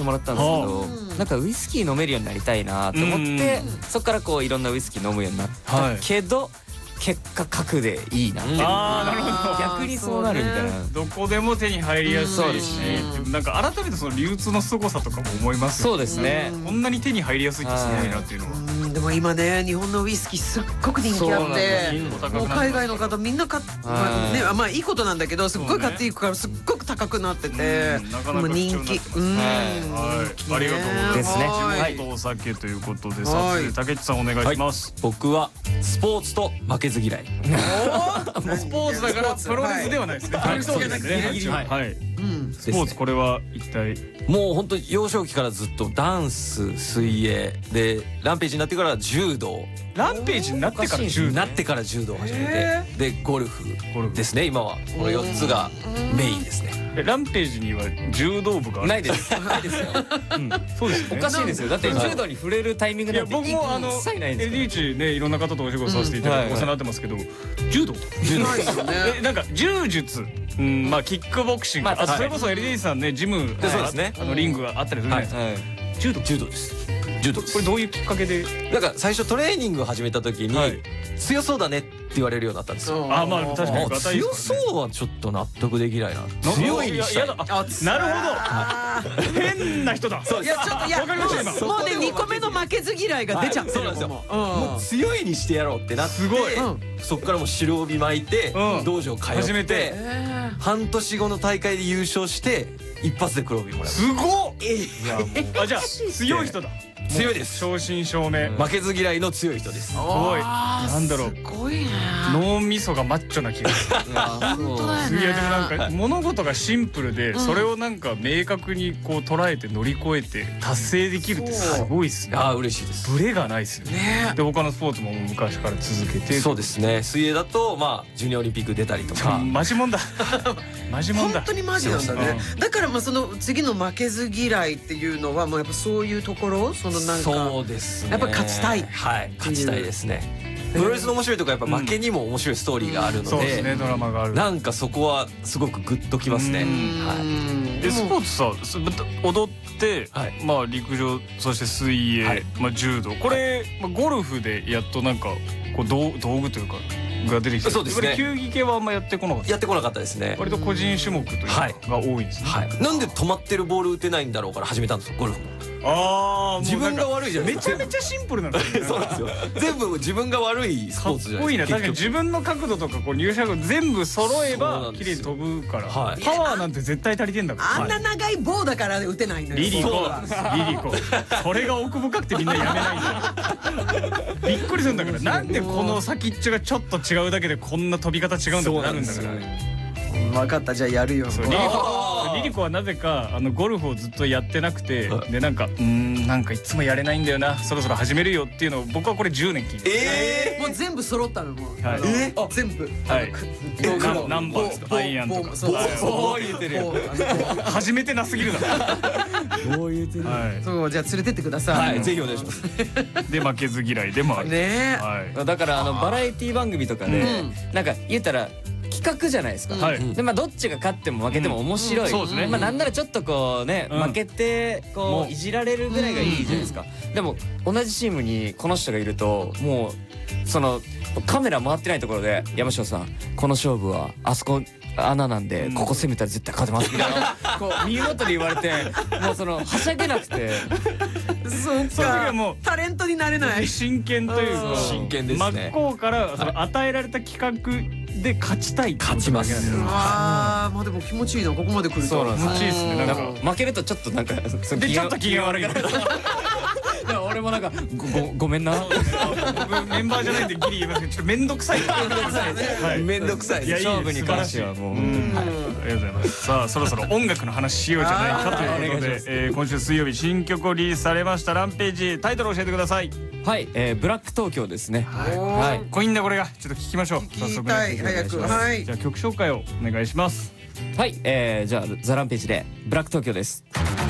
してもらったんですけど、なんかウイスキー飲めるようになりたいなと思って、そっからこういろんなウイスキー飲むようになったけど、結果核でいいなって。 ああ、なるほど。 逆にそうなるみたいな。 どこでも手に入りやすいし、なんか改めてその流通の凄さとかも思います。 そうですね。 こんなに手に入りやすいってすごいなっていうのは。 でも今ね、日本のウイスキーすっごく人気あって、もう海外の方みんな買って、まあいいことなんだけど、すっごい買っていくからすっごく高くなってて、もう人気。 ありがとうございます。ですね。地元お酒ということで、さあ竹内さんお願いします。 僕はスポーツと負けず嫌い。 スポーツだからプロレスではないですね。そうですね。はい。スポーツ、これは一体もう本当に幼少期からずっとダンス、水泳で、ランページになってから柔道。 ランページになってから柔道。 なってから柔道を始めて、でゴルフですね。今はこの4つがメインですね。 ランページには柔道部がないです。ないですよ。 そうですね。 おかしいですよ。だって柔道に触れるタイミングなんて僕もリーチね、いろんな方とお仕事させていただいてお世話になってますけど、柔道なんか柔術、まあキックボクシング、あとそれこそ LD さんね、ジムリングがあったりするじゃないですか。柔道です。柔道です。 これどういうきっかけで？ なんか最初トレーニングを始めた時に強そうだねって言われるようになったんですよ。 あ、まあ確かに強そうはちょっと納得できないな。強いにしたい。 なるほど。変な人だ。 いやちょっと、いやもうね、2個目の負けず嫌いが出ちゃってる。そうなんですよ。 もう強いにしてやろうってなって、そっからもう白帯巻いて道場通って半年後の大会で優勝して一発で黒帯もらう。 すごっ。あ、じゃあ強い人だ。 強いです。 正真正銘。 負けず嫌いの強い人です。 すごい。なんだろう。 すごいね。 脳みそがマッチョな気がする。 本当だよね。 いやでもなんか物事がシンプルで、それをなんか明確にこう捉えて乗り越えて達成できるってすごいですね。 ああ、嬉しいです。 ブレがないですよね。で他のスポーツも昔から続けて。 そうですね。水泳だとまあジュニアオリンピック出たりとか。 マジもんだ。マジもんだ。 本当にマジなんだね。だからまあその次の負けず嫌いっていうのはもうやっぱそういうところ、そのなんかそうですね。 やっぱ勝ちたい。 はい、勝ちたいですね。プロレスの面白いところはやっぱ負けにも面白いストーリーがあるので、 そうですね、ドラマがある。 なんかそこはすごくグッときますね。 はい。スポーツさ、踊ってまあ陸上、そして水泳、まあ柔道、これゴルフでやっとなんかこう道具というかが出てきて、 そうですね。 球技系はあんまやってこなかった。 やってこなかったですね。 割と個人種目というかが多いんですね。 なんで止まってるボール打てないんだろうから始めたんですよ、ゴルフも。 ああ、 自分が悪いじゃないですか。 めちゃめちゃシンプルなんですよ。 そうなんですよ。全部自分が悪いスポーツじゃないですか。 かっこいいな。確かに自分の角度とかこう入射角全部揃えば綺麗に飛ぶから。パワーなんて絶対足りてんだから。 あんな長い棒だから打てないのよ。 リリコ、リリコ。それが奥深くてみんなやめないんだ。びっくりするんだから。なんでこの先っちょがちょっと違うだけでこんな飛び方違うんだってなるんだから。 分かった、じゃあやるよ。 リリコはなぜかゴルフをずっとやってなくて、でなんかなんかいつもやれないんだよな、そろそろ始めるよっていうのを僕はこれ10年聞いて。 もう全部揃ったのもう。全部。 何番ですか？アイアンとか。 そう言ってるよ。 初めてなすぎるだろ。 そう言ってる。 そう、じゃあ連れてってください。 はい、ぜひお願いします。 で負けず嫌いでもある。 ね。 だからバラエティ番組とかでなんか言ったら企画じゃないですか。でまあどっちが勝っても負けても面白い。まあなんならちょっとこうね、負けてこういじられるぐらいがいいじゃないですか。でも同じチームにこの人がいると、もうそのカメラ回ってないところで、山椒さんこの勝負はあそこ穴なんでここ攻めたら絶対勝てますみたいな、こう見事に言われて、もうそのはしゃげなくて。 そうか、もうタレントになれない。 真剣というか、 真剣ですね。 真っ向からその与えられた企画で勝ちたい。 勝ちます。 ああ、まあでも気持ちいいな、ここまで来ると。 そうなんです。 気持ちいいですね。なんか負けるとちょっとなんかでちょっと機嫌悪い。 俺もなんかごめんな。 僕メンバーじゃないんでギリ言いますけど、ちょっと面倒くさい。 面倒くさい。 勝負に関してはもう。 ありがとうございます。さあそろそろ音楽の話しようじゃないかということで、今週水曜日新曲をリリースされましたランページ、タイトルを教えてください。 はい、ブラック東京ですね。 はい。濃いんだこれが。ちょっと聞きましょう。 聞きたい、早く。はい。 じゃあ曲紹介をお願いします。 はい、じゃあザランページでブラック東京です。